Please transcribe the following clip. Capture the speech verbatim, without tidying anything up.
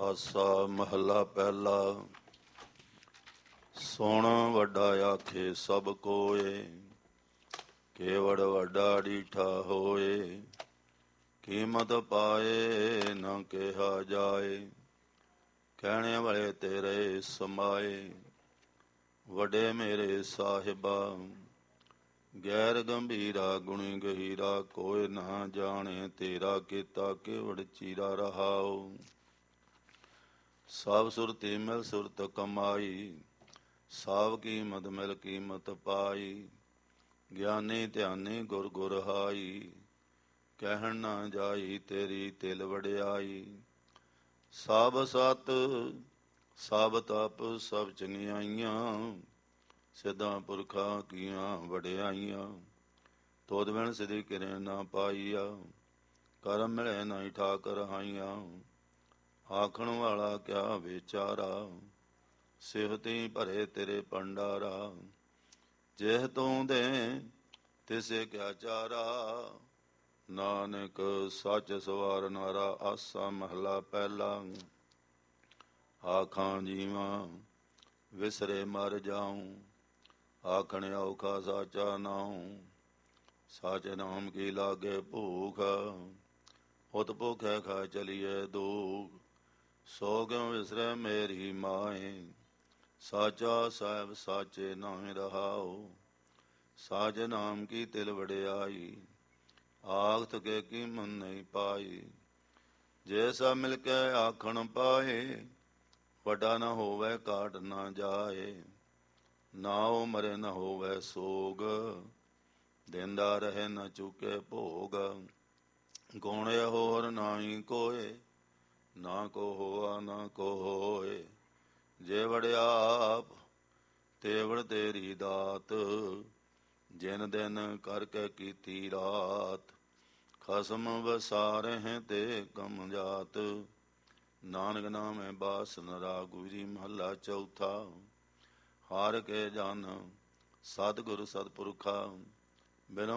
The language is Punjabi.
ਆਸਾ ਮਹੱਲਾ ਪਹਿਲਾ। ਸੁਣ ਵੱਡਾ ਆਖੇ ਸਭ ਕੋਏ, ਕੇਵੜ ਵੱਡਾ ਡੀਠਾ ਹੋਏ। ਕੀਮਤ ਪਾਏ ਨਾ ਕਿਹਾ ਜਾਏ, ਕਹਿਣੇ ਵਾਲੇ ਤੇਰੇ ਸਮਾਏ। ਵੱਡੇ ਮੇਰੇ ਸਾਹਿਬਾ, ਗੈਰ ਗੰਭੀਰਾ ਗੁਣੀ ਗਹੀਰਾ। ਕੋਈ ਨਾ ਜਾਣੇ ਤੇਰਾ ਕੀਤਾ ਕੇਵੜ ਚੀਰਾ ਰਹਾਓ। ਸਭ ਸੁਰਤੀ ਮਿਲ ਸੁਰਤ ਕਮਾਈ, ਸਭ ਕੀਮਤ ਮਿਲ ਕੀਮਤ ਪਾਈ। ਗਿਆਨੀ ਧਿਆਨੀ ਗੁਰ ਗੁਰ ਹਾਈ, ਕਹਿਣ ਨਾ ਜਾਈ ਤੇਰੀ ਤਿਲ ਵਡਿਆਈ। ਸਭ ਸਤ ਸਭ ਤਪ ਸਭ ਚੰਗਿਆਈਆਂ, ਸਿੱਧਾਂ ਪੁਰਖਾਂ ਕੀਆਂ ਵਡਿਆਈਆਂ। ਤੋਦ ਬਿਨ ਸਿਧੀ ਕਿਰੇ ਨਾ ਪਾਈਆ, ਕਰਮ ਮਿਲੇ ਨਹੀਂ ਠਾਕਰ ਹਾਈਆਂ। ਆਖਣ ਵਾਲਾ ਕਿਆ ਵਿਚਾਰਾ, ਸਿਵਤੀ ਭਰੇ ਤੇਰੇ ਭੰਡਾਰਾ। ਜਿਹ ਤੂੰ ਦੇ ਤਿਸੇ ਕਿਆ ਚਾਰਾ, ਨਾਨਕ ਸੱਚ ਸਵਾਰ ਨਾਰਾ। ਆਸਾ ਮਹਲਾ ਪਹਿਲਾ। ਆਖਾਂ ਜੀਵਾਂ ਵਿਸਰੇ ਮਰ ਜਾਊਂ, ਆਖਣ ਔਖਾ ਸਾਚਾ ਨਾਉ। ਸਾਚੇ ਨਾਮ ਕੀ ਲਾਗੇ ਭੂਖ, ਉਤ ਭੁਖੈ ਖਾ ਚਲੀਏ ਦੁਖ। ਸੋ ਕਿਉ ਵਿਸਰੈ ਮੇਰੀ ਮਾਏ, ਸਾਚਾ ਸਾਹਿਬ ਸਾਚੇ ਨਾਮ ਰਹਾਉ। ਸਾਚੇ ਨਾਮ ਕੀ ਤਿਲ ਵਡਿਆਈ, ਆਖ ਥਕੇ ਕੀਮਤ ਨਹੀਂ ਪਾਈ। ਜੇ ਸਭ ਮਿਲ ਕੇ ਆਖਣ ਪਾਏ, ਵੱਡਾ ਨਾ ਹੋਵੇ ਘਾਟ ਨਾ ਜਾਏ। ਨਾਉ ਮਰੇ ਨਾ ਹੋਵੇ ਸੋਗ, ਦੇਂਦਾ ਰਹੇ ਨਾ ਚੁਕੇ ਭੋਗ। ਗੁਣ ਹੋਰ ਨਾਹੀ ਕੋਏ, ਨਾ ਕੋ ਹੋਆ ਨਾ ਕੋ ਹੋਏ। ਜੇ ਵੜਿਆਪ ਤੇਵੜ ਤੇਰੀ ਦਾਤ, ਜਿਨ ਦਿਨ ਕਰਕੇ ਕੀਤੀ ਰਾਤ। ਖਸਮ ਵਸਾਰਹਿ ਤੇ ਕਮ ਜਾਤ, ਨਾਨਕ ਨਾਮੇ ਬਾਸ ਨਰਾ। ਗੁਰੂ ਮਹੱਲਾ ਚੌਥਾ। ਹਾਰ ਕੇ ਜਨ ਸਤਿਗੁਰ ਸਤਿਪੁਰਖਾ, ਬਿਨੋ